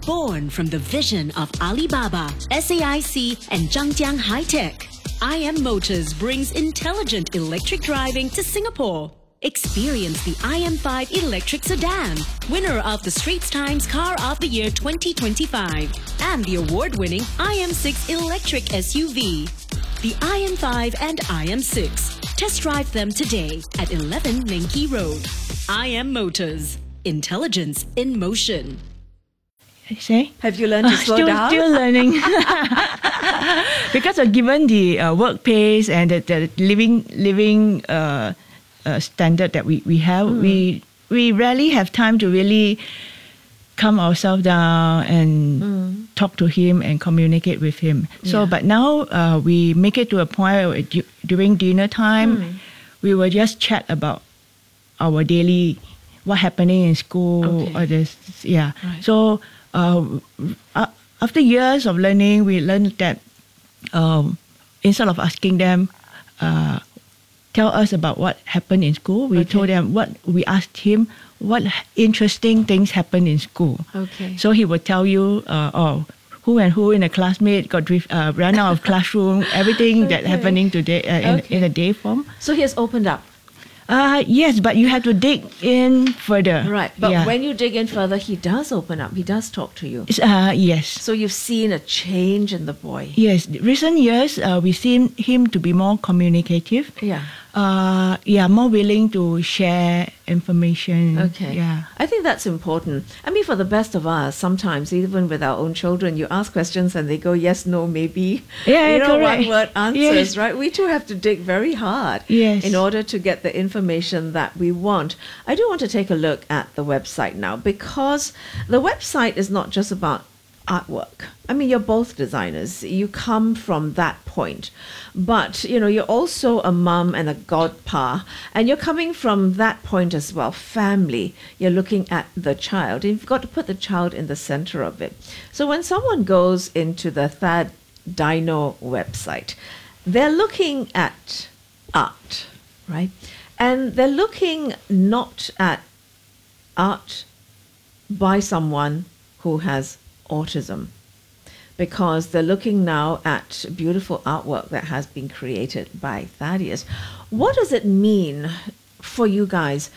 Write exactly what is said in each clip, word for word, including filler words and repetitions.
Born from the vision of Alibaba, S A I C, and Zhangjiang High-Tech, I M Motors brings intelligent electric driving to Singapore. Experience the I M five electric sedan, winner of the Straits Times Car of the Year twenty twenty-five, and the award-winning I M six electric S U V. The I M five and I M six. Test drive them today at eleven Meng Kee Road. I M Motors. Intelligence in motion. Say? Have you learned to slow still, down? Still learning. Because uh, given the uh, work pace and the, the living living uh, uh, standard that we, we have, mm. we we rarely have time to really calm ourselves down and mm. talk to him and communicate with him. Yeah. So, but now uh, we make it to a point where du- during dinner time, mm. we will just chat about our daily, what happening in school, okay. or this, yeah. Right. So. Uh, after years of learning, we learned that um, instead of asking them, uh, tell us about what happened in school, we okay. told them what we asked him what interesting things happened in school. Okay. So he would tell you, uh, oh, who and who in a classmate got drift, uh, ran out of classroom, everything okay. that happening today uh, in, okay. in a day form. So he has opened up. Uh, yes, but you have to dig in further. Right, but yeah. when you dig in further, he does open up. He does talk to you. Uh, yes. So you've seen a change in the boy. Yes, recent years uh, we've seen him to be more communicative. Yeah. Uh, yeah, more willing to share information. Okay. Yeah. I think that's important. I mean, for the best of us, sometimes even with our own children, you ask questions and they go yes, no, maybe. Yeah, you know, correct. one word answers, yes. right? We too have to dig very hard yes. in order to get the information that we want. I do want to take a look at the website now, because the website is not just about artwork. I mean, you're both designers. You come from that point. But, you know, you're also a mum and a godpa, and you're coming from that point as well, family. You're looking at the child. You've got to put the child in the center of it. So when someone goes into the Thad Dino website, they're looking at art, right? And they're looking not at art by someone who has autism, because they're looking now at beautiful artwork that has been created by Thaddeus. What does it mean for you guys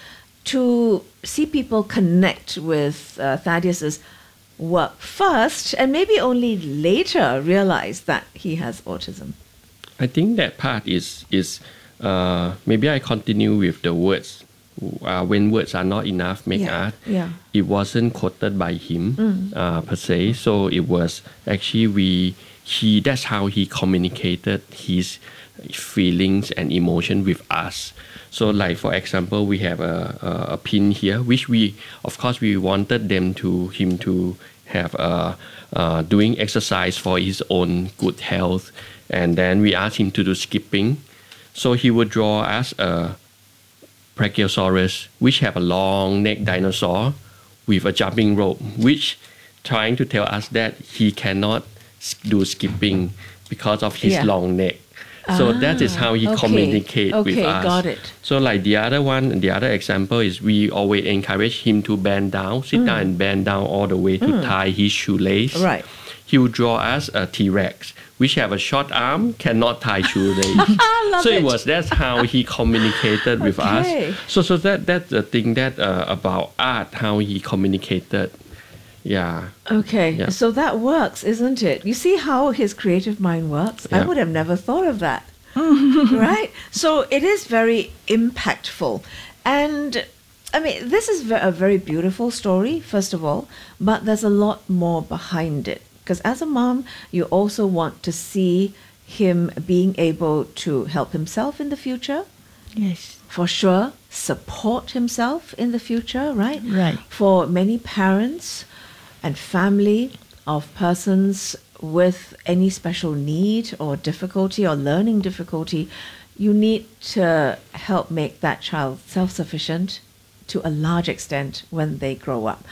to see people connect with uh, Thaddeus's work first and maybe only later realize that he has autism? I think that part is is uh, maybe I continue with the words. Uh, when words are not enough, make yeah. art. Yeah. It wasn't quoted by him mm. uh, per se. So it was actually we he. That's how he communicated his feelings and emotion with us. So, like for example, we have a, a, a pin here, which we, of course, we wanted them to him to have a, uh, doing exercise for his own good health, and then we asked him to do skipping. So he would draw us a Brachiosaurus, which have a long neck dinosaur with a jumping rope, which trying to tell us that he cannot do skipping because of his yeah. long neck. So ah, that is how he okay. communicate okay, with us. Got it. So like the other one, the other example is we always encourage him to bend down, sit mm. down and bend down all the way to mm. tie his shoelace. Right. He will draw us a T-Rex, which have a short arm, cannot tie shoelace. Love so it. it was that's how he communicated with okay. us. So so that that's the thing that uh, about art, how he communicated. Yeah. Okay. Yeah. So that works, isn't it? You see how his creative mind works? Yeah. I would have never thought of that. Right? So it is very impactful. And I mean, this is a very beautiful story, first of all, but there's a lot more behind it. Because as a mom, you also want to see him being able to help himself in the future. Yes. For sure, support himself in the future, right? Right. For many parents and family of persons with any special need or difficulty or learning difficulty, you need to help make that child self-sufficient to a large extent when they grow up.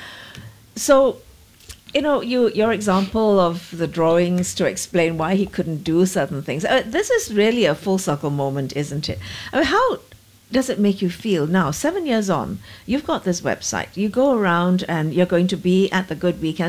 So, you know, you your example of the drawings to explain why he couldn't do certain things. Uh, this is really a full circle moment, isn't it? I mean, how does it make you feel now, seven years on? You've got this website. You go around and you're going to be at the Good Weekend.